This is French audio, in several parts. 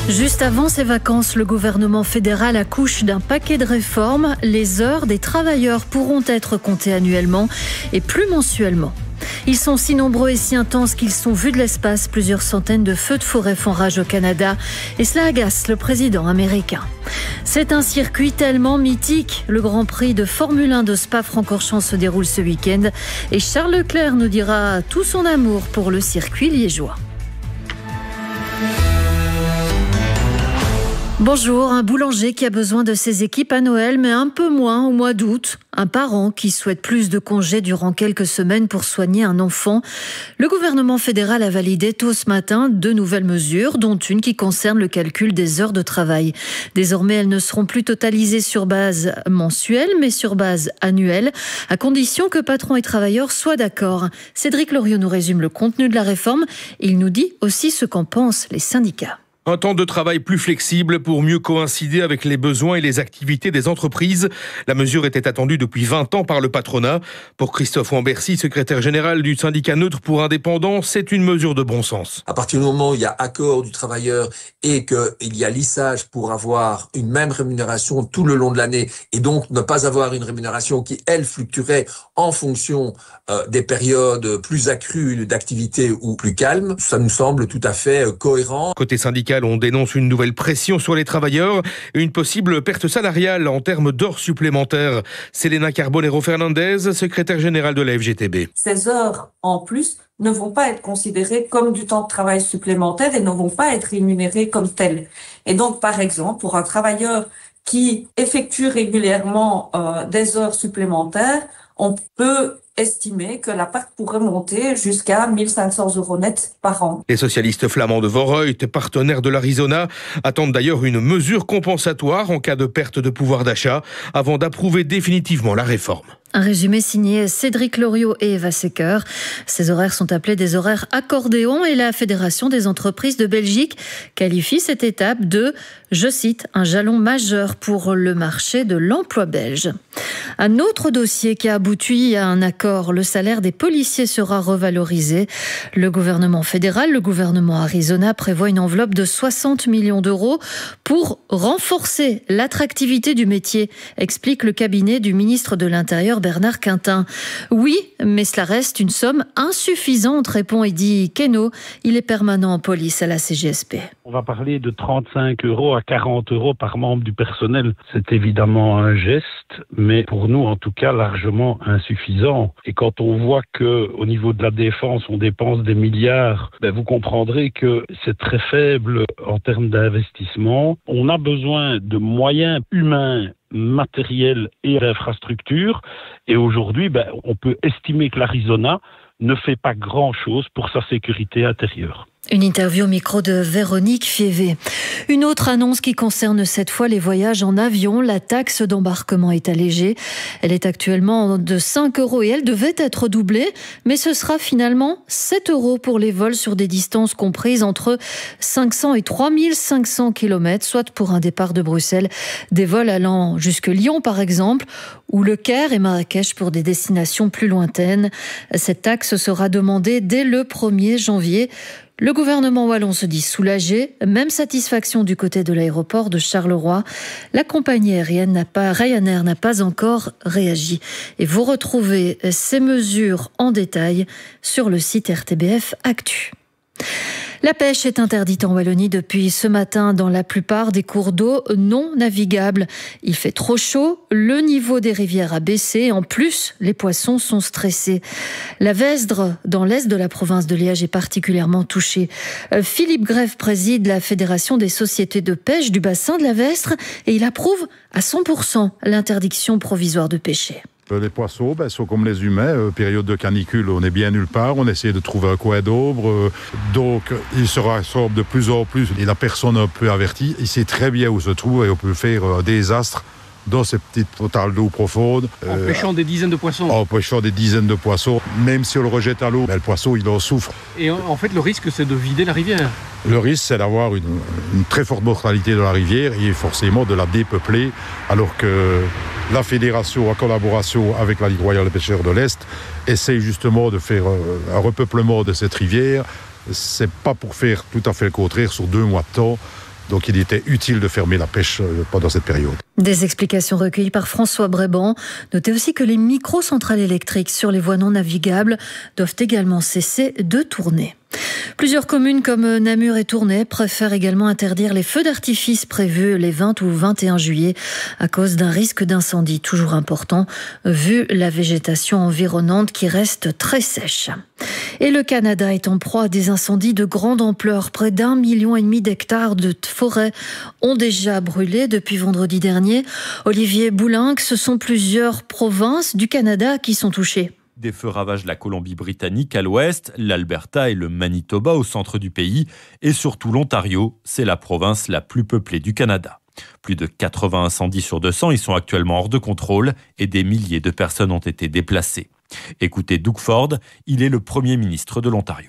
Juste avant ces vacances, le gouvernement fédéral accouche d'un paquet de réformes. Les heures des travailleurs pourront être comptées annuellement et plus mensuellement. Ils sont si nombreux et si intenses qu'ils sont vus de l'espace. Plusieurs centaines de feux de forêt font rage au Canada et cela agace le président américain. C'est un circuit tellement mythique. Le Grand Prix de Formule 1 de Spa-Francorchamps se déroule ce week-end et Charles Leclerc nous dira tout son amour pour le circuit liégeois. Bonjour, un boulanger qui a besoin de ses équipes à Noël, mais un peu moins au mois d'août. Un parent qui souhaite plus de congés durant quelques semaines pour soigner un enfant. Le gouvernement fédéral a validé tôt ce matin 2 nouvelles mesures, dont une qui concerne le calcul des heures de travail. Désormais, elles ne seront plus totalisées sur base mensuelle, mais sur base annuelle, à condition que patrons et travailleurs soient d'accord. Cédric Loriot nous résume le contenu de la réforme. Il nous dit aussi ce qu'en pensent les syndicats. Un temps de travail plus flexible pour mieux coïncider avec les besoins et les activités des entreprises. La mesure était attendue depuis 20 ans par le patronat. Pour Christophe Wambercy, secrétaire général du syndicat neutre pour indépendants, c'est une mesure de bon sens. À partir du moment où il y a accord du travailleur et qu'il y a lissage pour avoir une même rémunération tout le long de l'année et donc ne pas avoir une rémunération qui, elle, fluctuerait en fonction des périodes plus accrues d'activité ou plus calmes, ça nous semble tout à fait cohérent. Côté syndical, on dénonce une nouvelle pression sur les travailleurs et une possible perte salariale en termes d'heures supplémentaires. Selena Carbonero-Fernandez, secrétaire générale de la FGTB. Ces heures en plus ne vont pas être considérées comme du temps de travail supplémentaire et ne vont pas être rémunérées comme telles. Et donc, par exemple, pour un travailleur qui effectue régulièrement des heures supplémentaires, on peut estimer que la part pourrait monter jusqu'à 1 500 € net par an. Les socialistes flamands de Vorreut, partenaires de l'Arizona, attendent d'ailleurs une mesure compensatoire en cas de perte de pouvoir d'achat avant d'approuver définitivement la réforme. Un résumé signé Cédric Loriot et Eva Secker. Ces horaires sont appelés des horaires accordéons et la Fédération des entreprises de Belgique qualifie cette étape de, je cite, un jalon majeur pour le marché de l'emploi belge. Un autre dossier qui a abouti à un accord, le salaire des policiers sera revalorisé. Le gouvernement fédéral, le gouvernement Arizona prévoit une enveloppe de 60 millions d'euros pour renforcer l'attractivité du métier, explique le cabinet du ministre de l'Intérieur Bernard Quintin. Oui, mais cela reste une somme insuffisante, répond Eddy Queneau. Il est permanent en police à la CGSP. On va parler de 35 € à 40 € par membre du personnel. C'est évidemment un geste, mais pour nous, en tout cas, largement insuffisant. Et quand on voit qu'au niveau de la défense, on dépense des milliards, vous comprendrez que c'est très faible en termes d'investissement. On a besoin de moyens humains, matériels et d'infrastructures. Et aujourd'hui, on peut estimer que l'Arizona ne fait pas grand-chose pour sa sécurité intérieure. Une interview au micro de Véronique Fievé. Une autre annonce qui concerne cette fois les voyages en avion. La taxe d'embarquement est allégée. Elle est actuellement de 5 € et elle devait être doublée. Mais ce sera finalement 7 € pour les vols sur des distances comprises entre 500 et 3500 km, soit pour un départ de Bruxelles, des vols allant jusque Lyon par exemple, ou Le Caire et Marrakech pour des destinations plus lointaines. Cette taxe sera demandée dès le 1er janvier. Le gouvernement wallon se dit soulagé, même satisfaction du côté de l'aéroport de Charleroi. La compagnie aérienne Ryanair n'a pas encore réagi. Et vous retrouvez ces mesures en détail sur le site RTBF Actu. La pêche est interdite en Wallonie depuis ce matin dans la plupart des cours d'eau non navigables. Il fait trop chaud, le niveau des rivières a baissé. En plus, les poissons sont stressés. La Vesdre, dans l'est de la province de Liège, est particulièrement touchée. Philippe Grève préside la Fédération des sociétés de pêche du bassin de la Vesdre et il approuve à 100% l'interdiction provisoire de pêcher. Les poissons sont comme les humains, période de canicule, on est bien nulle part, on essaie de trouver un coin d'ombre, donc il se rassemble de plus en plus et la personne un peu avertie, il sait très bien où se trouve et on peut faire un désastre dans ces petites totales d'eau profondes. En pêchant des dizaines de poissons. En pêchant des dizaines de poissons, même si on le rejette à l'eau, le poisson il en souffre. Et en fait le risque c'est de vider la rivière. Le risque c'est d'avoir une très forte mortalité de la rivière et forcément de la dépeupler, alors que la fédération, en collaboration avec la Ligue royale des pêcheurs de l'Est, essaye justement de faire un repeuplement de cette rivière. C'est pas pour faire tout à fait le contraire sur 2 mois de temps. Donc il était utile de fermer la pêche pendant cette période. Des explications recueillies par François Bréban. Notez aussi que les micro-centrales électriques sur les voies non navigables doivent également cesser de tourner. Plusieurs communes comme Namur et Tournai préfèrent également interdire les feux d'artifice prévus les 20 ou 21 juillet à cause d'un risque d'incendie toujours important vu la végétation environnante qui reste très sèche. Et le Canada est en proie à des incendies de grande ampleur. Près d'1,5 million d'hectares de forêt ont déjà brûlé depuis vendredi dernier. Olivier Boulinck, ce sont plusieurs provinces du Canada qui sont touchées. Des feux ravagent la Colombie-Britannique à l'ouest, l'Alberta et le Manitoba au centre du pays, et surtout l'Ontario, c'est la province la plus peuplée du Canada. Plus de 80 incendies sur 200, ils sont actuellement hors de contrôle et des milliers de personnes ont été déplacées. Écoutez Doug Ford, il est le Premier ministre de l'Ontario.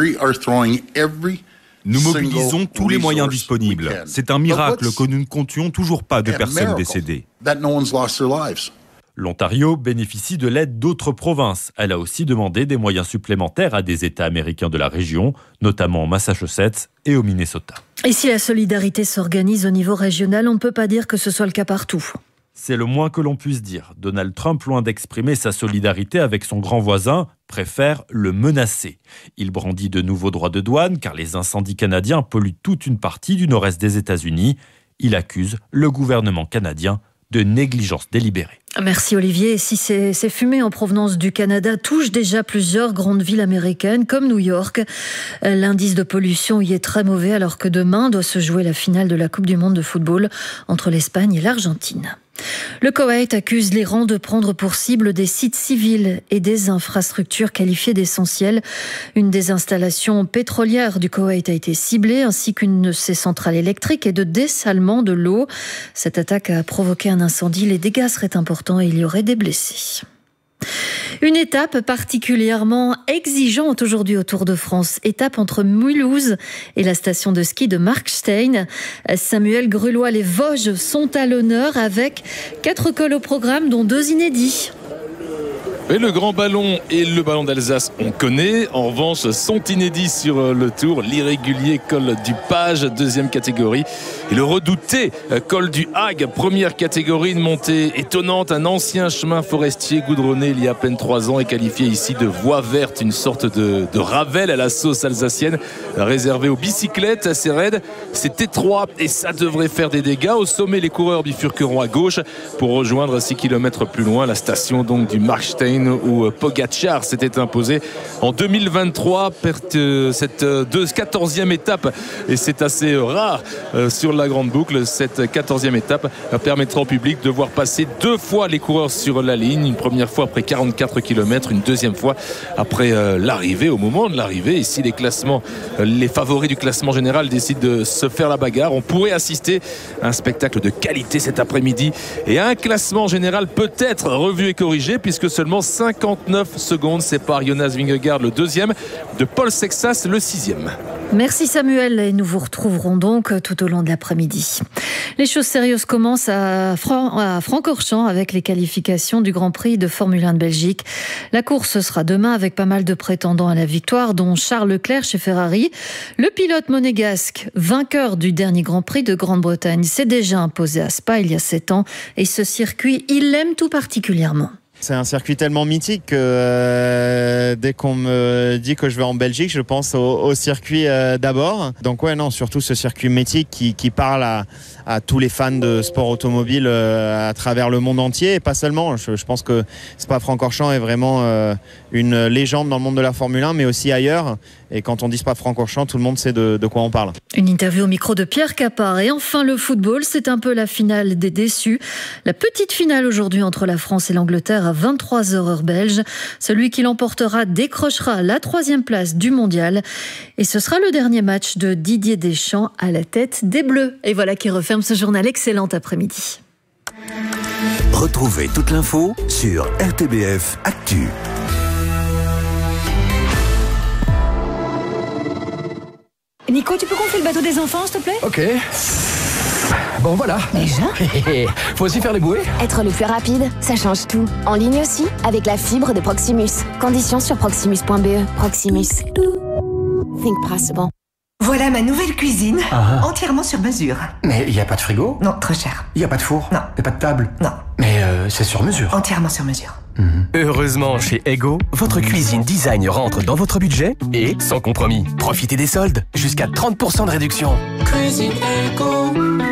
Nous mobilisons tous les moyens disponibles. C'est un miracle que nous ne comptions toujours pas de personnes décédées. L'Ontario bénéficie de l'aide d'autres provinces. Elle a aussi demandé des moyens supplémentaires à des États américains de la région, notamment au Massachusetts et au Minnesota. Et si la solidarité s'organise au niveau régional, on ne peut pas dire que ce soit le cas partout. C'est le moins que l'on puisse dire. Donald Trump, loin d'exprimer sa solidarité avec son grand voisin, préfère le menacer. Il brandit de nouveaux droits de douane car les incendies canadiens polluent toute une partie du nord-est des États-Unis. Il accuse le gouvernement canadien de négligence délibérée. Merci Olivier. Et si ces fumées en provenance du Canada touchent déjà plusieurs grandes villes américaines comme New York, l'indice de pollution y est très mauvais alors que demain doit se jouer la finale de la Coupe du Monde de football entre l'Espagne et l'Argentine. Le Koweït accuse l'Iran de prendre pour cible des sites civils et des infrastructures qualifiées d'essentielles. Une des installations pétrolières du Koweït a été ciblée, ainsi qu'une de ses centrales électriques et de dessalement de l'eau. Cette attaque a provoqué un incendie. Les dégâts seraient importants et il y aurait des blessés. Une étape particulièrement exigeante aujourd'hui au Tour de France. Étape entre Mulhouse et la station de ski de Markstein. Samuel Grulois, les Vosges sont à l'honneur avec 4 cols au programme, dont 2 inédits. Et le grand ballon et le ballon d'Alsace, on connaît. En revanche, sont inédits sur le Tour. L'irrégulier col du Page, deuxième catégorie. Et le redouté col du Hague, première catégorie, une montée étonnante. Un ancien chemin forestier goudronné il y a à peine 3 ans est qualifié ici de voie verte, une sorte de Ravel à la sauce alsacienne, réservée aux bicyclettes assez raide. C'est étroit et ça devrait faire des dégâts. Au sommet, les coureurs bifurqueront à gauche pour rejoindre 6 km plus loin la station donc du Markstein, où Pogacar s'était imposé en 2023, cette 14e étape, et c'est assez rare sur la grande boucle. Cette 14e étape permettra au public de voir passer 2 fois les coureurs sur la ligne, une première fois après 44 km, une deuxième fois après l'arrivée, au moment de l'arrivée. Ici, les favoris du classement général décident de se faire la bagarre. On pourrait assister à un spectacle de qualité cet après-midi et à un classement général peut-être revu et corrigé, puisque seulement 59 secondes séparent Jonas Vingegaard le 2e de Paul Sexas le 6e. Merci Samuel, et nous vous retrouverons donc tout au long de l'après-midi. Les choses sérieuses commencent à Francorchamps avec les qualifications du Grand Prix de Formule 1 de Belgique. La course sera demain avec pas mal de prétendants à la victoire, dont Charles Leclerc chez Ferrari. Le pilote monégasque, vainqueur du dernier Grand Prix de Grande-Bretagne, s'est déjà imposé à Spa il y a 7 ans, et ce circuit, il l'aime tout particulièrement. C'est un circuit tellement mythique que dès qu'on me dit que je vais en Belgique, je pense au circuit d'abord. Donc ouais, non, surtout ce circuit mythique qui parle à tous les fans de sport automobile à travers le monde entier, et pas seulement. Je pense que Spa-Francorchamps est vraiment une légende dans le monde de la Formule 1, mais aussi ailleurs. Et quand on dit Spa-Francorchamps, tout le monde sait de quoi on parle. Une interview au micro de Pierre Capard. Et enfin, le football, c'est un peu la finale des déçus. La petite finale aujourd'hui entre la France et l'Angleterre à 23h heure belge. Celui qui l'emportera décrochera la 3e place du mondial. Et ce sera le dernier match de Didier Deschamps à la tête des Bleus. Et voilà qui referme ce journal. Excellent après-midi. Retrouvez toute l'info sur RTBF Actu. Nico, tu peux gonfler le bateau des enfants, s'il te plaît ? Ok. Bon, voilà. Déjà ? Faut aussi faire les bouées. Être le plus rapide, ça change tout. En ligne aussi, avec la fibre de Proximus. Conditions sur proximus.be. Proximus. Think possible. Voilà ma nouvelle cuisine, entièrement sur mesure. Mais il n'y a pas de frigo? Non, trop cher. Il n'y a pas de four? Non. Il n'y a pas de table? Non. Mais c'est sur mesure. Entièrement sur mesure. Heureusement, chez Ego, votre cuisine design rentre dans votre budget et sans compromis. Profitez des soldes, jusqu'à 30% de réduction. Cuisine Ego.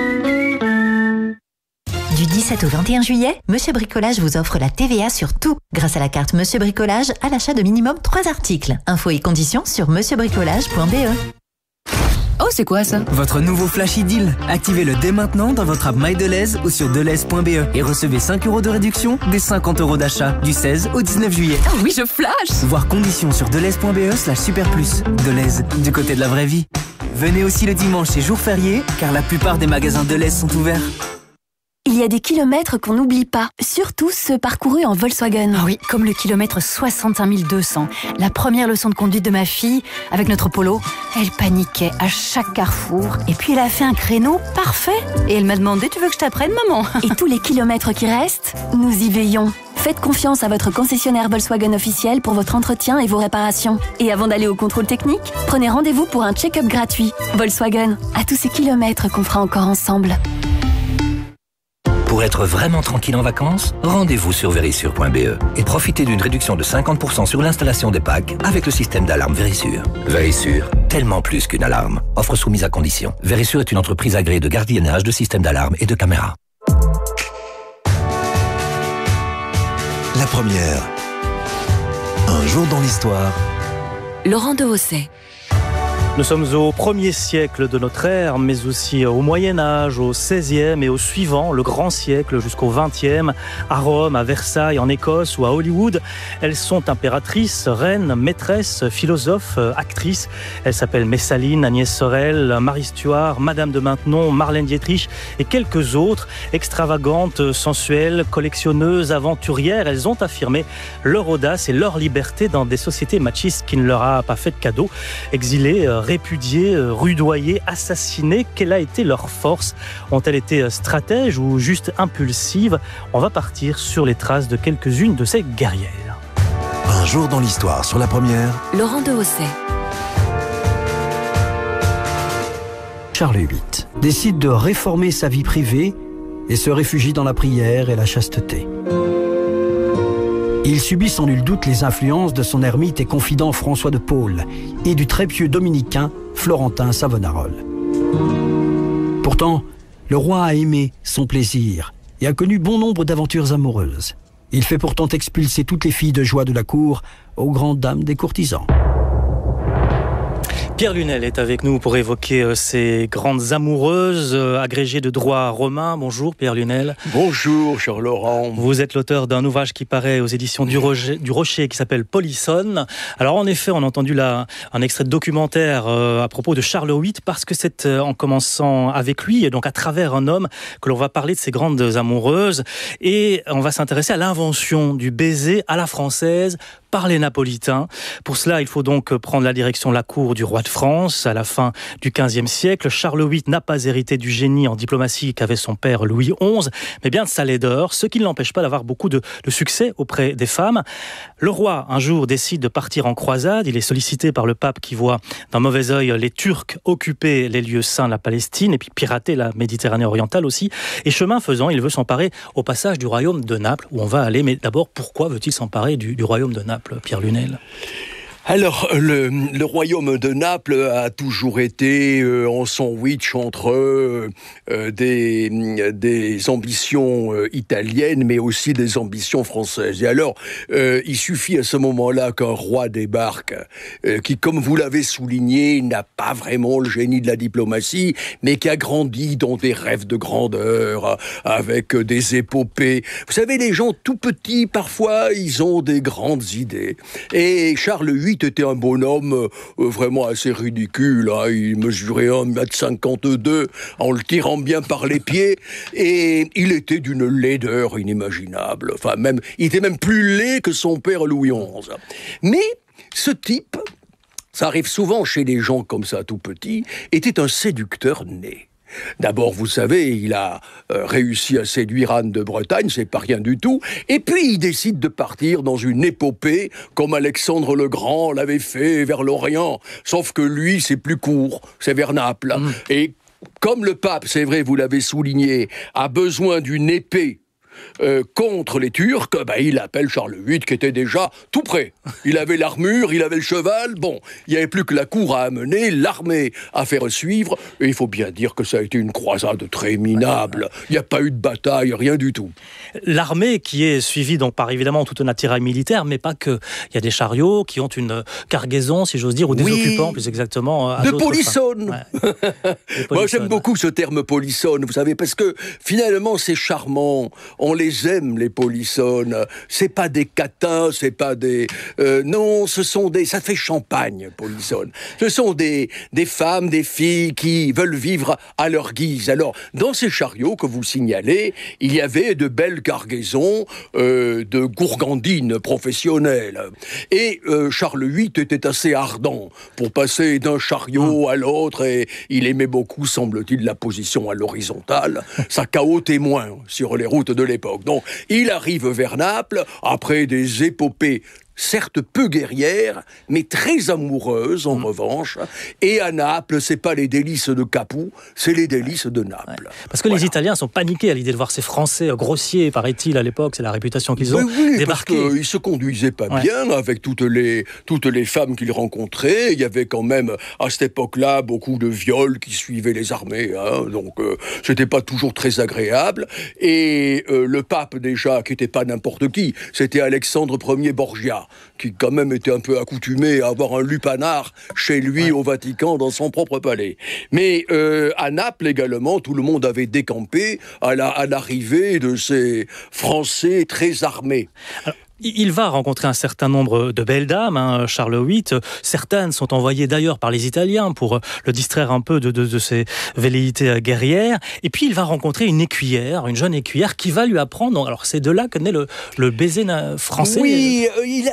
Du 17 au 21 juillet, Monsieur Bricolage vous offre la TVA sur tout grâce à la carte Monsieur Bricolage à l'achat de minimum 3 articles. Infos et conditions sur monsieurbricolage.be. Oh, c'est quoi ça? Votre nouveau Flashy Deal. Activez-le dès maintenant dans votre app MyDeleuze ou sur deleuze.be et recevez 5 € de réduction des 50 € d'achat du 16 au 19 juillet. Oh oui, je flash! Voir conditions sur deleuze.be/superplus. Deleuze, du côté de la vraie vie. Venez aussi le dimanche et jour férié, car la plupart des magasins Deleuze sont ouverts. Il y a des kilomètres qu'on n'oublie pas, surtout ceux parcourus en Volkswagen. Ah oui, comme le kilomètre 65 200. La première leçon de conduite de ma fille, avec notre Polo, elle paniquait à chaque carrefour. Et puis elle a fait un créneau parfait. Et elle m'a demandé, tu veux que je t'apprenne, maman? Et tous les kilomètres qui restent, nous y veillons. Faites confiance à votre concessionnaire Volkswagen officiel pour votre entretien et vos réparations. Et avant d'aller au contrôle technique, prenez rendez-vous pour un check-up gratuit. Volkswagen, à tous ces kilomètres qu'on fera encore ensemble. Pour être vraiment tranquille en vacances, rendez-vous sur Verisure.be et profitez d'une réduction de 50% sur l'installation des packs avec le système d'alarme Verisure. Verisure, tellement plus qu'une alarme. Offre soumise à condition. Verisure est une entreprise agréée de gardiennage de systèmes d'alarme et de caméras. La première. Un jour dans l'histoire. Laurent Dehosset. Nous sommes au 1er siècle de notre ère, mais aussi au Moyen-Âge, au 16e et au suivant, le grand siècle jusqu'au 20e, à Rome, à Versailles, en Écosse ou à Hollywood. Elles sont impératrices, reines, maîtresses, philosophes, actrices. Elles s'appellent Messaline, Agnès Sorel, Marie Stuart, Madame de Maintenon, Marlène Dietrich et quelques autres. Extravagantes, sensuelles, collectionneuses, aventurières, elles ont affirmé leur audace et leur liberté dans des sociétés machistes qui ne leur a pas fait de cadeau. Exilées, répudiées, rudoyées, assassinées, quelle a été leur force? Ont-elles été stratèges ou juste impulsives? On va partir sur les traces de quelques-unes de ces guerrières. Un jour dans l'histoire sur la première. Laurent Dehosset. Charles VIII décide de réformer sa vie privée et se réfugie dans la prière et la chasteté. Il subit sans nul doute les influences de son ermite et confident François de Paule et du très pieux dominicain Florentin Savonarole. Pourtant, le roi a aimé son plaisir et a connu bon nombre d'aventures amoureuses. Il fait pourtant expulser toutes les filles de joie de la cour aux grandes dames des courtisans. Pierre Lunel est avec nous pour évoquer ces grandes amoureuses, agrégées de droit romain. Bonjour Pierre Lunel. Bonjour cher Laurent. Vous êtes l'auteur d'un ouvrage qui paraît aux éditions du Rocher qui s'appelle Polissonne. Alors en effet, on a entendu là un extrait de documentaire à propos de Charles VIII parce que c'est en commençant avec lui et donc à travers un homme que l'on va parler de ces grandes amoureuses et on va s'intéresser à l'invention du baiser à la française par les Napolitains. Pour cela, il faut donc prendre la direction de la cour du roi de France à la fin du XVe siècle. Charles VIII n'a pas hérité du génie en diplomatie qu'avait son père Louis XI, mais bien de sa laideur, ce qui ne l'empêche pas d'avoir beaucoup de succès auprès des femmes. Le roi, un jour, décide de partir en croisade. Il est sollicité par le pape qui voit d'un mauvais œil les Turcs occuper les lieux saints de la Palestine et puis pirater la Méditerranée orientale aussi. Et chemin faisant, il veut s'emparer au passage du royaume de Naples, où on va aller. Mais d'abord, pourquoi veut-il s'emparer du royaume de Naples, Pierre Lunel? Alors, le royaume de Naples a toujours été en sandwich entre des ambitions italiennes, mais aussi des ambitions françaises. Et alors, il suffit à ce moment-là qu'un roi débarque, qui, comme vous l'avez souligné, n'a pas vraiment le génie de la diplomatie, mais qui a grandi dans des rêves de grandeur, avec des épopées. Vous savez, les gens tout petits, parfois, ils ont des grandes idées. Et Charles VIII était un bonhomme vraiment assez ridicule. Hein. Il mesurait 1,52 m en le tirant bien par les pieds. Et il était d'une laideur inimaginable. Enfin, il était même plus laid que son père Louis XI. Mais ce type, ça arrive souvent chez les gens comme ça, tout petits, était un séducteur né. D'abord, vous savez, il a réussi à séduire Anne de Bretagne, c'est pas rien du tout. Et puis, il décide de partir dans une épopée, comme Alexandre le Grand l'avait fait vers l'Orient. Sauf que lui, c'est plus court, c'est vers Naples. Et comme le pape, c'est vrai, vous l'avez souligné, a besoin d'une épée contre les Turcs, il appelle Charles VIII qui était déjà tout prêt. Il avait l'armure, il avait le cheval, bon, il n'y avait plus que la cour à amener, l'armée à faire suivre, et il faut bien dire que ça a été une croisade très minable. Il n'y a pas eu de bataille, rien du tout. L'armée qui est suivie donc par évidemment tout un attirail militaire, mais pas que. Il y a des chariots qui ont une cargaison, si j'ose dire, ou des occupants plus exactement. À de polissonnes. Moi j'aime beaucoup ce terme polissonne, vous savez, parce que finalement c'est charmant. On les aime, les polissonnes. C'est pas des catins, c'est pas des... non, ce sont des... Ça fait champagne, polissonnes. Ce sont des femmes, des filles qui veulent vivre à leur guise. Alors, dans ces chariots que vous signalez, il y avait de belles cargaisons de gourgandines professionnelles. Et Charles VIII était assez ardent pour passer d'un chariot à l'autre, et il aimait beaucoup, semble-t-il, la position à l'horizontale. Ça cahotait moins sur les routes de l'époque. Donc, il arrive vers Naples, après des épopées certes peu guerrières, mais très amoureuses en revanche. Et à Naples, c'est pas les délices de Capoue, c'est les délices de Naples. Parce que les Italiens sont paniqués à l'idée de voir ces Français grossiers, paraît-il, à l'époque, c'est la réputation qu'ils ont, débarquer. Parce qu'ils se conduisaient pas bien avec toutes les femmes qu'ils rencontraient. Il y avait quand même, à cette époque-là, beaucoup de viols qui suivaient les armées. Donc, c'était pas toujours très agréable. Et le pape, déjà, qui était pas n'importe qui, c'était Alexandre Ier Borgia, qui quand même était un peu accoutumé à avoir un lupanar chez lui au Vatican, dans son propre palais. Mais à Naples également, tout le monde avait décampé à l'arrivée de ces Français très armés. Alors, il va rencontrer un certain nombre de belles dames, Charles VIII. Certaines sont envoyées d'ailleurs par les Italiens pour le distraire un peu de ses velléités guerrières. Et puis il va rencontrer une écuyère, une jeune écuyère, qui va lui apprendre. Alors c'est de là que naît le baiser français. Oui,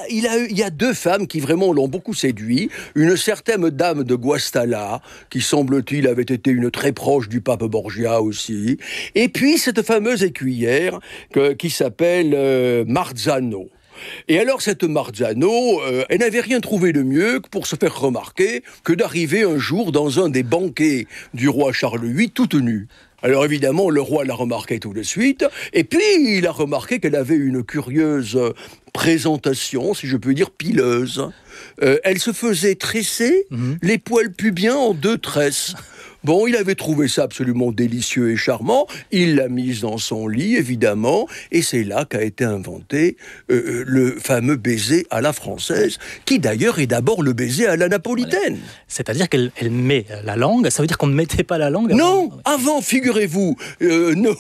il y a deux femmes qui vraiment l'ont beaucoup séduit. Une certaine dame de Guastalla, qui semble-t-il avait été une très proche du pape Borgia aussi. Et puis cette fameuse écuyère qui s'appelle Marzano. Et alors cette Marzano, elle n'avait rien trouvé de mieux que pour se faire remarquer que d'arriver un jour dans un des banquets du roi Charles VIII toute nue. Alors évidemment, le roi l'a remarqué tout de suite, et puis il a remarqué qu'elle avait une curieuse présentation, si je peux dire, pileuse. Elle se faisait tresser les poils pubiens en 2 tresses. Bon, il avait trouvé ça absolument délicieux et charmant. Il l'a mise dans son lit, évidemment, et c'est là qu'a été inventé le fameux baiser à la française, qui d'ailleurs est d'abord le baiser à la napolitaine. C'est-à-dire qu'elle met la langue, ça veut dire qu'on ne mettait pas la langue avant. Non, avant, figurez-vous, nos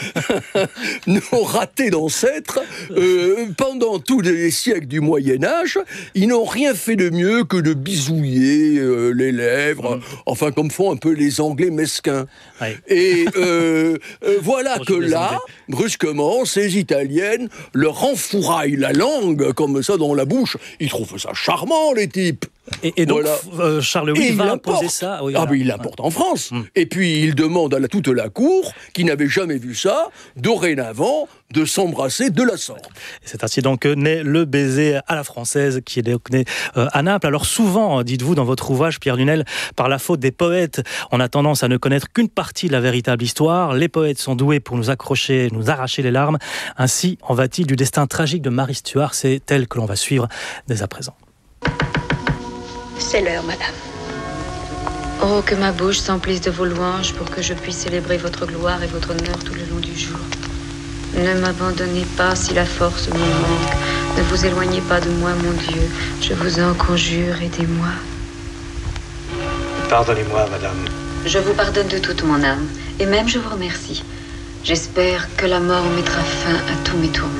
ratés d'ancêtres, pendant tous les siècles du Moyen-Âge, ils n'ont rien fait de mieux que de bisouiller les lèvres, enfin comme font un peu les Anglais mesquins. Et voilà que là, brusquement, ces Italiennes leur enfouraillent la langue comme ça dans la bouche. Ils trouvent ça charmant, les types. Et donc, Charles VIII va imposer ça. Oui, il l'importe en France. Et puis, il demande à toute la cour, qui n'avait jamais vu ça, dorénavant, de s'embrasser de la sorte. C'est ainsi donc que naît le baiser à la française, qui est donc né à Naples. Alors souvent, dites-vous dans votre ouvrage, Pierre Lunel, par la faute des poètes, on a tendance à ne connaître qu'une partie de la véritable histoire. Les poètes sont doués pour nous accrocher, nous arracher les larmes. Ainsi en va-t-il du destin tragique de Marie Stuart. C'est elle que l'on va suivre dès à présent. C'est l'heure, madame. Oh, que ma bouche s'emplisse de vos louanges pour que je puisse célébrer votre gloire et votre honneur tout le long du jour. Ne m'abandonnez pas si la force me manque. Ne vous éloignez pas de moi, mon Dieu. Je vous en conjure, aidez-moi. Pardonnez-moi, madame. Je vous pardonne de toute mon âme, et même je vous remercie. J'espère que la mort mettra fin à tous mes tourments.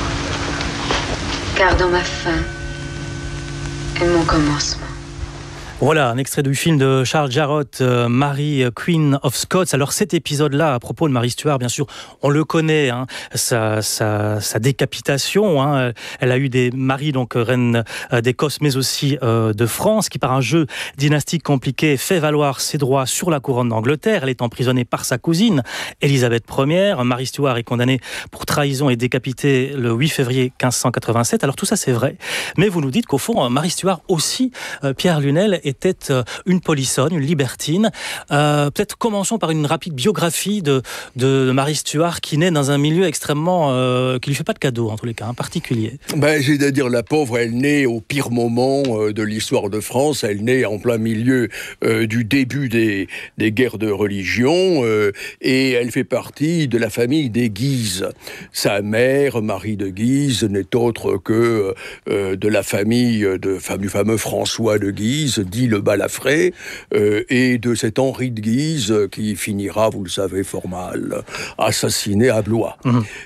Car dans ma fin est mon commencement. Voilà, un extrait du film de Charles Jarrott, Mary, Queen of Scots. Alors cet épisode-là, à propos de Mary Stuart, bien sûr, on le connaît, hein, sa décapitation. Hein. Elle a eu des maris, donc reine d'Écosse, mais aussi de France, qui par un jeu dynastique compliqué fait valoir ses droits sur la couronne d'Angleterre. Elle est emprisonnée par sa cousine, Élisabeth Ier. Mary Stuart est condamnée pour trahison et décapitée le 8 février 1587. Alors tout ça, c'est vrai. Mais vous nous dites qu'au fond, Mary Stuart aussi, Pierre Lunel, était une polissonne, une libertine. Peut-être commençons par une rapide biographie de Mary Stuart, qui naît dans un milieu extrêmement... qui lui fait pas de cadeau, en tous les cas, particulier. J'ai à dire, la pauvre, elle naît au pire moment de l'histoire de France. Elle naît en plein milieu du début des guerres de religion et elle fait partie de la famille des Guises. Sa mère, Marie de Guise, n'est autre que de la famille du fameux François de Guise, dit le Balafré, et de cet Henri de Guise qui finira, vous le savez fort mal, assassiné à Blois.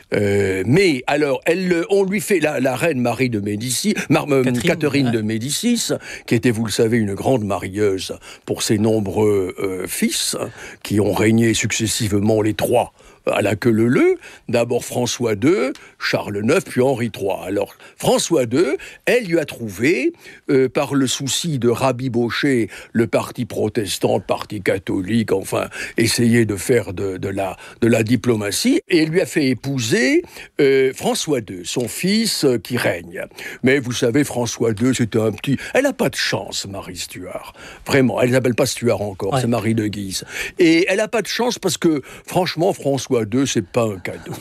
Mais alors, on lui fait la reine Marie de Médicis, Catherine de Médicis, qui était, vous le savez, une grande marieuse pour ses nombreux fils, qui ont régné successivement les trois à la queue leu-leu, d'abord François II, Charles IX, puis Henri III. Alors, François II, elle lui a trouvé, par le souci de rabibocher le parti protestant, le parti catholique, enfin, essayer de faire de la diplomatie, et elle lui a fait épouser François II, son fils qui règne. Mais vous savez, François II, c'était un petit... Elle n'a pas de chance, Mary Stuart. Vraiment, elle ne s'appelle pas Stuart encore, ouais. C'est Marie de Guise. Et elle n'a pas de chance parce que, franchement, François II, c'est pas un cadeau.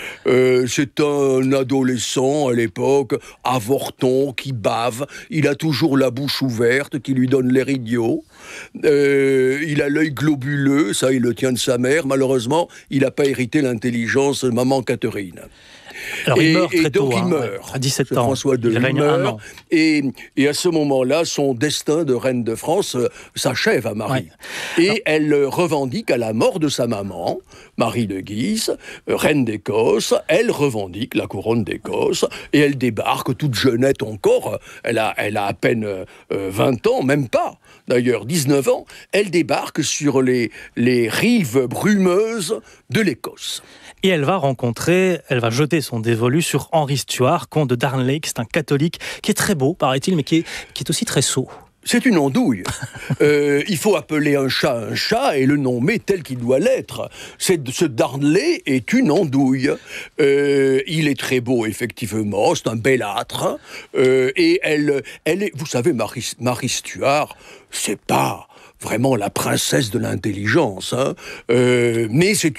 C'est un adolescent à l'époque, avorton, qui bave. Il a toujours la bouche ouverte, qui lui donne l'air idiot. Il a l'œil globuleux, ça il le tient de sa mère. Malheureusement, il n'a pas hérité l'intelligence de maman Catherine. Alors il meurt très tôt, il meurt, à 17 ans. François II, il meurt, et à ce moment-là, son destin de reine de France s'achève à Marie. Ouais. Et elle revendique à la mort de sa maman, Marie de Guise, reine d'Écosse, elle revendique la couronne d'Écosse, et elle débarque toute jeunette encore, elle a à peine 20 ans, même pas, d'ailleurs 19 ans, elle débarque sur les rives brumeuses de l'Écosse. Et elle va jeter son dévolu sur Henry Stuart, comte de Darnley, qui est un catholique, qui est très beau, paraît-il, mais qui est aussi très sot. C'est une andouille. Il faut appeler un chat et le nommer tel qu'il doit l'être. Ce Darnley est une andouille. Il est très beau, effectivement. C'est un bellâtre. Et elle est... Vous savez, Mary Stuart, c'est pas... vraiment la princesse de l'intelligence, hein. Mais c'est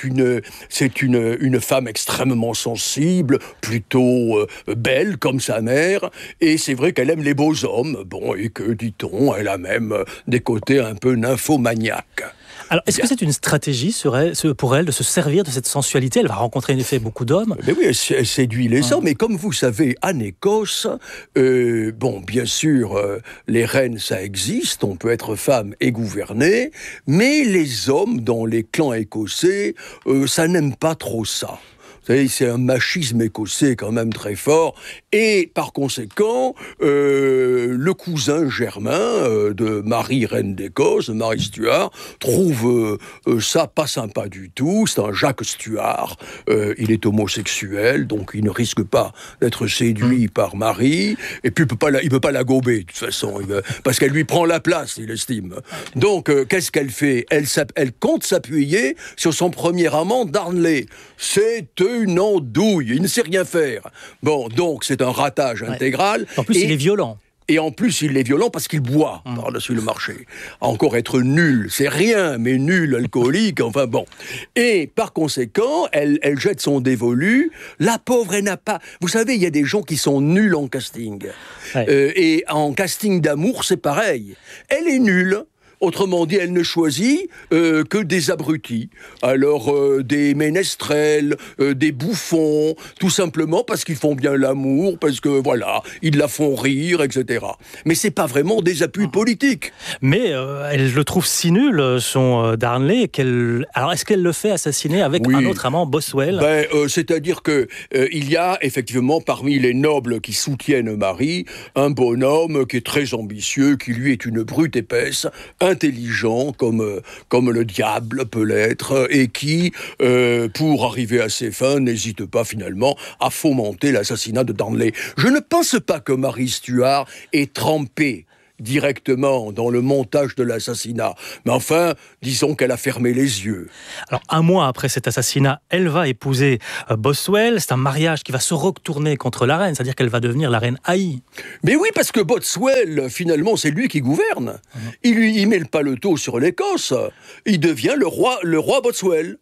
une femme extrêmement sensible, plutôt belle comme sa mère, et c'est vrai qu'elle aime les beaux hommes, bon, et que, dit-on, elle a même des côtés un peu nymphomaniaques. Alors, est-ce que c'est une stratégie pour elle de se servir de cette sensualité ? Elle va rencontrer en effet beaucoup d'hommes. Mais oui, elle séduit les hommes. Mais comme vous savez, en Écosse, bien sûr, les reines, ça existe. On peut être femme et gouverner. Mais les hommes, dans les clans écossais, ça n'aime pas trop ça. Vous savez, c'est un machisme écossais quand même très fort. Et par conséquent, le cousin germain de Marie, reine d'Écosse, Mary Stuart, trouve ça pas sympa du tout. C'est un Jacques Stuart. Il est homosexuel, donc il ne risque pas d'être séduit par Marie. Et puis il peut pas la gober, de toute façon, parce qu'elle lui prend la place, il estime. Donc, qu'est-ce qu'elle fait ? Elle compte s'appuyer sur son premier amant, Darnley. C'est une andouille, il ne sait rien faire. Bon, donc c'est un ratage intégral. En plus, il est violent. Et en plus, il est violent parce qu'il boit par-dessus le marché. Encore être nul, c'est rien, mais nul, alcoolique, enfin bon. Et par conséquent, elle jette son dévolu. La pauvre, elle n'a pas... Vous savez, il y a des gens qui sont nuls en casting. Ouais. Et en casting d'amour, c'est pareil. Elle est nulle. Autrement dit, elle ne choisit que des abrutis. Alors, des ménestrels, des bouffons, tout simplement parce qu'ils font bien l'amour, parce que, voilà, ils la font rire, etc. Mais c'est pas vraiment des appuis politiques. Mais elle le trouve si nul, son Darnley, alors est-ce qu'elle le fait assassiner avec un autre amant, Boswell? C'est-à-dire que il y a effectivement parmi les nobles qui soutiennent Marie, un bonhomme qui est très ambitieux, qui lui est une brute épaisse, intelligent comme le diable peut l'être, et qui, pour arriver à ses fins, n'hésite pas finalement à fomenter l'assassinat de Darnley. Je ne pense pas que Marie Stuart ait trempé directement dans le montage de l'assassinat. Mais enfin, disons qu'elle a fermé les yeux. Alors, un mois après cet assassinat, elle va épouser Boswell. C'est un mariage qui va se retourner contre la reine, c'est-à-dire qu'elle va devenir la reine haïe. Mais oui, parce que Boswell, finalement, c'est lui qui gouverne. Il met le paletot sur l'Écosse. Il devient le roi Boswell.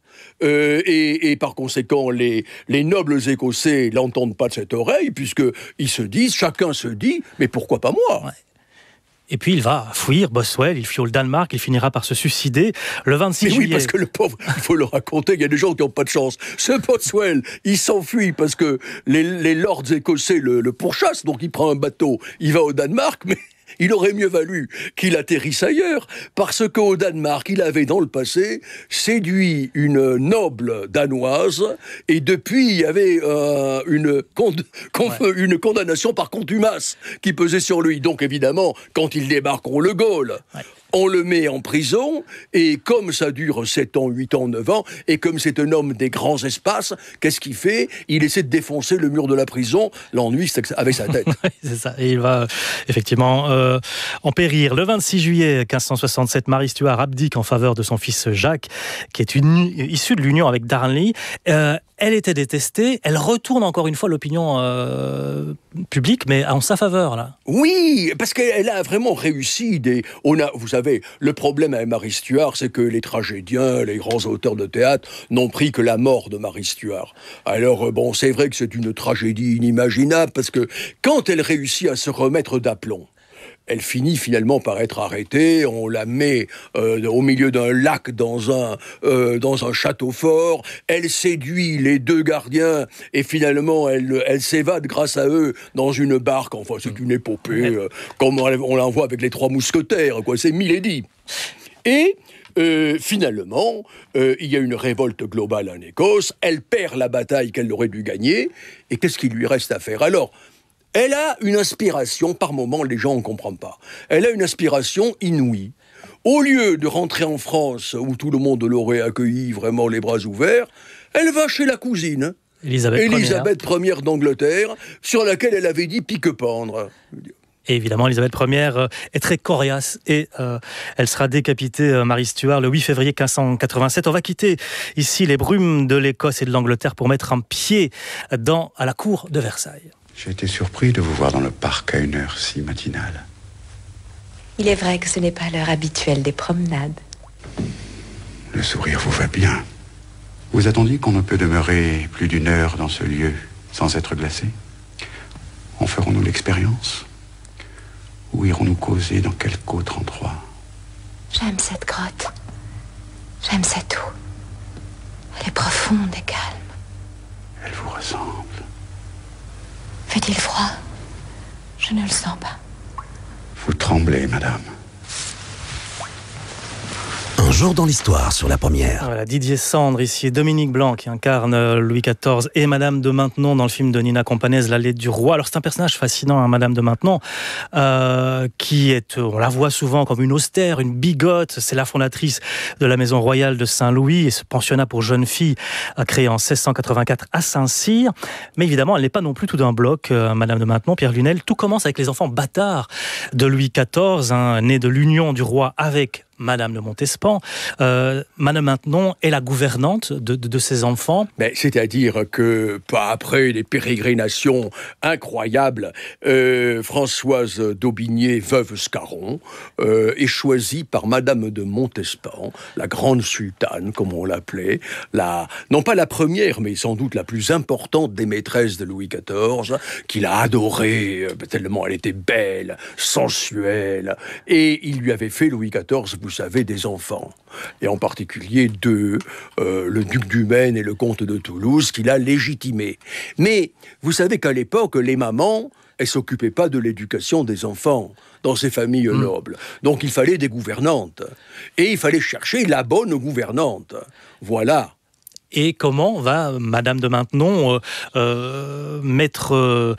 Et par conséquent, les nobles écossais l'entendent pas de cette oreille, puisqu'ils se disent, chacun se dit, mais pourquoi pas moi ? Et puis il va fuir Boswell, il fuit au Danemark, il finira par se suicider le 26 juillet. Oui, parce que le pauvre, il faut le raconter, il y a des gens qui n'ont pas de chance. Ce Boswell, il s'enfuit parce que les lords écossais le pourchassent, donc il prend un bateau, il va au Danemark, mais il aurait mieux valu qu'il atterrisse ailleurs, parce qu'au Danemark, il avait dans le passé séduit une noble danoise, et depuis, il y avait une condamnation par contumace qui pesait sur lui. Donc évidemment, quand il débarque, on le gaule. On le met en prison, et comme ça dure 7 ans, 8 ans, 9 ans, et comme c'est un homme des grands espaces, qu'est-ce qu'il fait ? Il essaie de défoncer le mur de la prison. L'ennui, c'est avec sa tête. C'est ça, et il va effectivement en périr. Le 26 juillet 1567, Marie Stuart abdique en faveur de son fils Jacques, qui est issu de l'union avec Darnley. Elle était détestée, elle retourne encore une fois l'opinion publique, mais en sa faveur, là. Oui, parce qu'elle a vraiment réussi. Vous savez, le problème avec Marie Stuart, c'est que les tragédiens, les grands auteurs de théâtre n'ont pris que la mort de Marie Stuart. Alors, bon, c'est vrai que c'est une tragédie inimaginable, parce que quand elle réussit à se remettre d'aplomb, elle finit finalement par être arrêtée, on la met au milieu d'un lac dans un château fort, elle séduit les 2 gardiens, et finalement elle s'évade grâce à eux dans une barque. Enfin, c'est une épopée, comme on la voit avec les 3 mousquetaires, quoi. C'est Milady. Et finalement, il y a une révolte globale en Écosse, elle perd la bataille qu'elle aurait dû gagner, et qu'est-ce qu'il lui reste à faire ? Alors, elle a une inspiration, par moments, les gens ne comprennent pas. Elle a une inspiration inouïe. Au lieu de rentrer en France, où tout le monde l'aurait accueilli vraiment les bras ouverts, elle va chez la cousine, Élisabeth Ier d'Angleterre, sur laquelle elle avait dit pique-pendre. Et évidemment, Élisabeth Ier est très coriace et elle sera décapitée, Marie Stuart, le 8 février 1587. On va quitter ici les brumes de l'Écosse et de l'Angleterre pour mettre un pied à la cour de Versailles. J'ai été surpris de vous voir dans le parc à une heure si matinale. Il est vrai que ce n'est pas l'heure habituelle des promenades. Le sourire vous va bien. Vous attendiez qu'on ne peut demeurer plus d'1 heure dans ce lieu sans être glacé ? En ferons-nous l'expérience ? Ou irons-nous causer dans quelque autre endroit ? J'aime cette grotte. J'aime cette eau. Elle est profonde et calme. Elle vous ressemble. Fait-il froid ? Je ne le sens pas. Vous tremblez, madame. Un jour dans l'histoire sur la première. Voilà, Didier Sandre ici, Dominique Blanc qui incarne Louis XIV et Madame de Maintenon dans le film de Nina Companès, La Lettre du Roi. Alors c'est un personnage fascinant, hein, Madame de Maintenon, qui est, on la voit souvent comme une austère, une bigote. C'est la fondatrice de la maison royale de Saint-Louis et ce pensionnat pour jeunes filles créé en 1684 à Saint-Cyr. Mais évidemment, elle n'est pas non plus tout d'un bloc, Madame de Maintenon, Pierre Lunel. Tout commence avec les enfants bâtards de Louis XIV, hein, né de l'union du roi avec Madame de Montespan. Madame Maintenon est la gouvernante de ses enfants. Mais c'est-à-dire que, pas après des pérégrinations incroyables, Françoise d'Aubigné, veuve Scarron, est choisie par Madame de Montespan, la grande sultane, comme on l'appelait, non pas la première, mais sans doute la plus importante des maîtresses de Louis XIV, qu'il a adorée tellement elle était belle, sensuelle, et il lui avait fait, Louis XIV, vous savez, des enfants. Et en particulier deux, le duc du Maine et le comte de Toulouse, qu'il a légitimés. Mais vous savez qu'à l'époque, les mamans, elles s'occupaient pas de l'éducation des enfants dans ces familles nobles. Donc il fallait des gouvernantes. Et il fallait chercher la bonne gouvernante. Voilà. Et comment va Madame de Maintenon mettre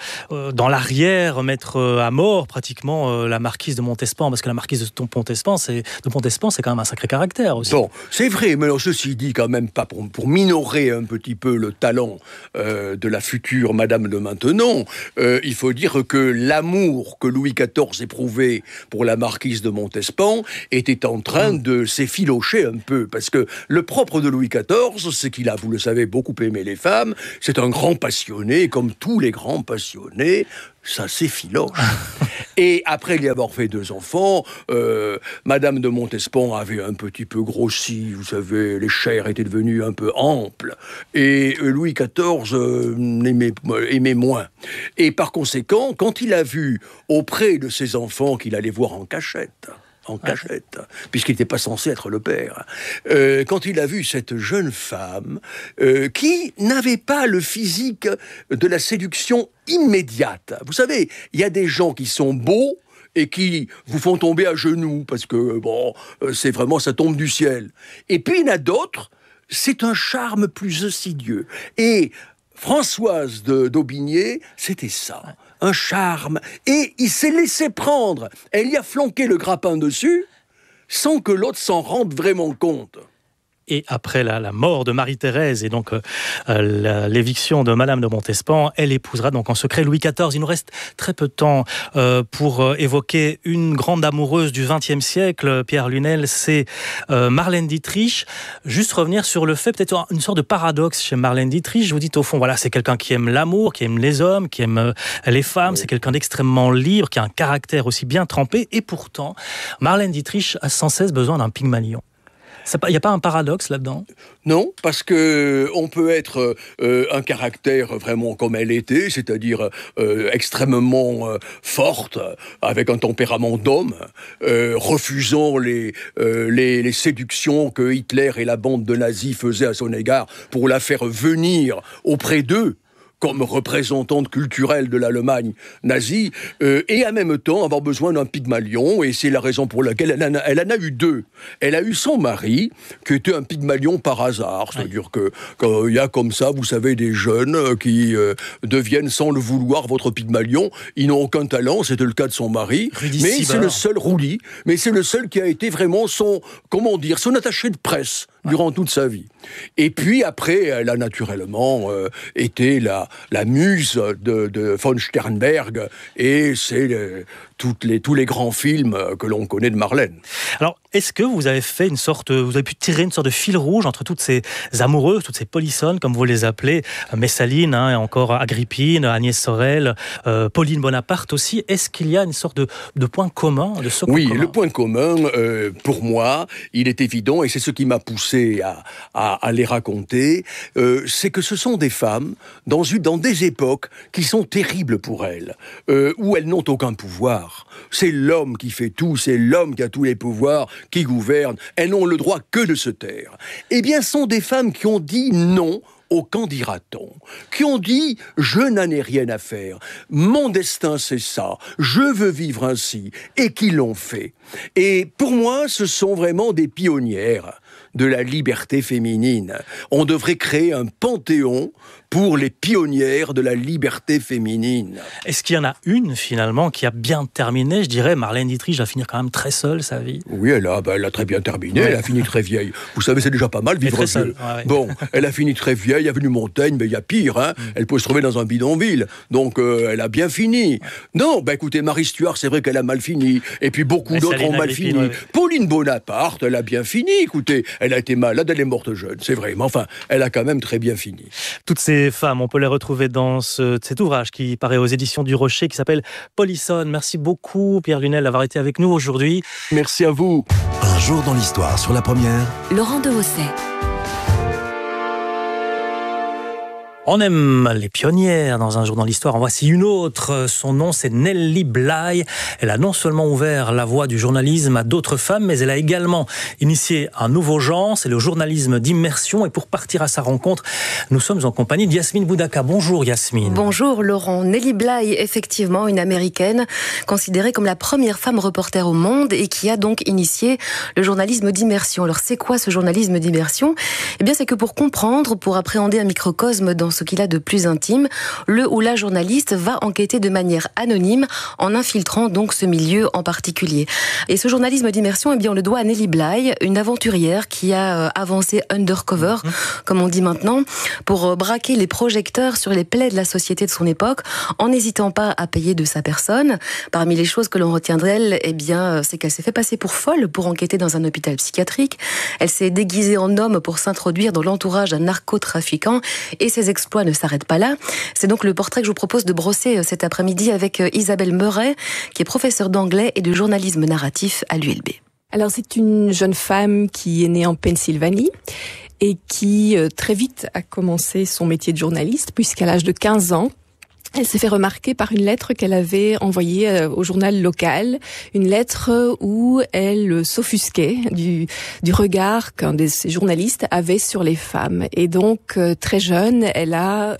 dans l'arrière, à mort pratiquement la marquise de Montespan, parce que la marquise de Montespan, c'est quand même un sacré caractère aussi. Bon, c'est vrai, mais alors ceci dit quand même pas pour minorer un petit peu le talent de la future Madame de Maintenon, il faut dire que l'amour que Louis XIV éprouvait pour la marquise de Montespan était en train de s'effilocher un peu, parce que le propre de Louis XIV, c'est qu'il a, vous le savez, beaucoup aimé les femmes. C'est un grand passionné, comme tous les grands passionnés, ça s'effiloche. Et après y avoir fait 2 enfants, Madame de Montespan avait un petit peu grossi, vous savez, les chairs étaient devenues un peu amples, et Louis XIV aimait moins. Et par conséquent, quand il a vu auprès de ses enfants qu'il allait voir en cachette, puisqu'il n'était pas censé être le père. Quand il a vu cette jeune femme qui n'avait pas le physique de la séduction immédiate. Vous savez, il y a des gens qui sont beaux et qui vous font tomber à genoux, parce que, c'est vraiment, ça tombe du ciel. Et puis il y en a d'autres, c'est un charme plus insidieux. Et Françoise d'Aubigné, c'était ça. Un charme, et il s'est laissé prendre. Elle y a flanqué le grappin dessus, sans que l'autre s'en rende vraiment compte. Et après la mort de Marie-Thérèse et donc l'éviction de Madame de Montespan, elle épousera donc en secret Louis XIV. Il nous reste très peu de temps pour évoquer une grande amoureuse du XXe siècle, Pierre Lunel, c'est Marlène Dietrich. Juste revenir sur le fait, peut-être une sorte de paradoxe chez Marlène Dietrich. Vous dites au fond, voilà, c'est quelqu'un qui aime l'amour, qui aime les hommes, qui aime les femmes, c'est quelqu'un d'extrêmement libre, qui a un caractère aussi bien trempé, et pourtant, Marlène Dietrich a sans cesse besoin d'un Pygmalion. Il n'y a pas un paradoxe là-dedans ? Non, parce que on peut être un caractère vraiment comme elle était, c'est-à-dire extrêmement forte, avec un tempérament d'homme, refusant les séductions que Hitler et la bande de nazis faisaient à son égard pour la faire venir auprès d'eux, comme représentante culturelle de l'Allemagne nazie, et en même temps avoir besoin d'un Pygmalion, et c'est la raison pour laquelle elle en a eu 2. Elle a eu son mari, qui était un Pygmalion par hasard, c'est-à-dire que quand il y a comme ça, vous savez, des jeunes qui deviennent sans le vouloir votre Pygmalion, ils n'ont aucun talent, c'était le cas de son mari, mais c'est le seul Roulis, mais c'est le seul qui a été vraiment son attaché de presse durant toute sa vie. Et puis après, elle a naturellement été la muse de von Sternberg, et c'est tous les grands films que l'on connaît de Marlène. Alors, est-ce que vous avez pu tirer une sorte de fil rouge entre toutes ces amoureuses, toutes ces polissonnes, comme vous les appelez, Messaline, et encore Agrippine, Agnès Sorel, Pauline Bonaparte aussi. Est-ce qu'il y a une sorte de point commun, de socle commun ? Le point commun, pour moi, il est évident, et c'est ce qui m'a poussé à les raconter, c'est que ce sont des femmes dans des époques qui sont terribles pour elles, où elles n'ont aucun pouvoir. C'est l'homme qui fait tout, c'est l'homme qui a tous les pouvoirs, qui gouverne. Elles n'ont le droit que de se taire. Eh bien, ce sont des femmes qui ont dit non au qu'en dira-t-on, qui ont dit « je n'en ai rien à faire, mon destin c'est ça, je veux vivre ainsi », et qui l'ont fait. Et pour moi, ce sont vraiment des pionnières de la liberté féminine. On devrait créer un panthéon pour les pionnières de la liberté féminine. Est-ce qu'il y en a une, finalement, qui a bien terminé ? Je dirais, Marlène Dietrich va finir quand même très seule, sa vie. Oui, elle a très bien terminé, ouais. Elle a fini très vieille. Vous savez, c'est déjà pas mal, vivre vieux. Seule, ouais. Bon, elle a fini très vieille, avenue Montaigne, mais il y a pire, hein. Elle peut se trouver dans un bidonville. Donc, elle a bien fini. Non, écoutez, Marie Stuart, c'est vrai qu'elle a mal fini. Et puis, beaucoup d'autres ont mal fini. Ouais. Pauline Bonaparte, elle a bien fini, écoutez. Elle a été malade, elle est morte jeune, c'est vrai. Mais enfin, elle a quand même très bien fini. Toutes ces femmes, on peut les retrouver dans cet ouvrage qui paraît aux éditions du Rocher, qui s'appelle Polissonne. Merci beaucoup, Pierre Lunel, d'avoir été avec nous aujourd'hui. Merci à vous. Un jour dans l'histoire sur la première. Laurent Dehaussais. On aime les pionnières dans Un jour dans l'histoire. En voici une autre. Son nom, c'est Nellie Bly. Elle a non seulement ouvert la voie du journalisme à d'autres femmes, mais elle a également initié un nouveau genre. C'est le journalisme d'immersion. Et pour partir à sa rencontre, nous sommes en compagnie de Yasmine Boudaka. Bonjour Yasmine. Bonjour Laurent. Nellie Bly, effectivement une américaine, considérée comme la première femme reporter au monde et qui a donc initié le journalisme d'immersion. Alors c'est quoi ce journalisme d'immersion ? Eh bien c'est que pour comprendre, pour appréhender un microcosme dans ce qu'il a de plus intime, le ou la journaliste va enquêter de manière anonyme en infiltrant donc ce milieu en particulier. Et ce journalisme d'immersion, eh bien on le doit à Nellie Bly, une aventurière qui a avancé undercover, comme on dit maintenant, pour braquer les projecteurs sur les plaies de la société de son époque, en n'hésitant pas à payer de sa personne. Parmi les choses que l'on retient d'elle, eh bien c'est qu'elle s'est fait passer pour folle pour enquêter dans un hôpital psychiatrique. Elle s'est déguisée en homme pour s'introduire dans l'entourage d'un narcotrafiquant et ses exploits ne s'arrête pas là. C'est donc le portrait que je vous propose de brosser cet après-midi avec Isabelle Meuret, qui est professeure d'anglais et de journalisme narratif à l'ULB. Alors c'est une jeune femme qui est née en Pennsylvanie et qui très vite a commencé son métier de journaliste, puisqu'à l'âge de 15 ans, elle s'est fait remarquer par une lettre qu'elle avait envoyée au journal local, une lettre où elle s'offusquait du regard qu'un de ces journalistes avait sur les femmes. Et donc, très jeune, elle a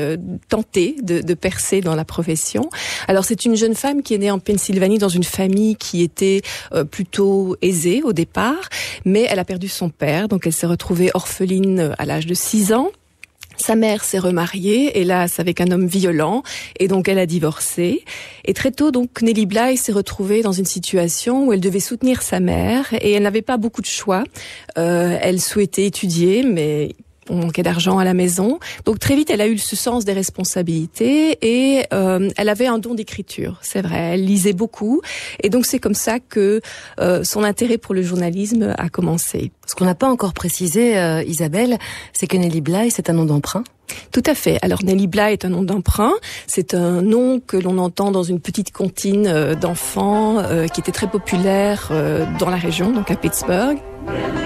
tenté de percer dans la profession. Alors, c'est une jeune femme qui est née en Pennsylvanie dans une famille qui était plutôt aisée au départ, mais elle a perdu son père, donc elle s'est retrouvée orpheline à l'âge de 6 ans. Sa mère s'est remariée, hélas, avec un homme violent, et donc elle a divorcé. Et très tôt, donc, Nellie Bly s'est retrouvée dans une situation où elle devait soutenir sa mère, et elle n'avait pas beaucoup de choix. Elle souhaitait étudier, mais on manquait d'argent à la maison. Donc très vite, elle a eu ce sens des responsabilités et elle avait un don d'écriture, c'est vrai. Elle lisait beaucoup et donc c'est comme ça que son intérêt pour le journalisme a commencé. Ce qu'on n'a pas encore précisé, Isabelle, c'est que Nellie Bly, c'est un nom d'emprunt. Tout à fait. Alors Nellie Bly est un nom d'emprunt. C'est un nom que l'on entend dans une petite comptine d'enfants qui était très populaire dans la région, donc à Pittsburgh.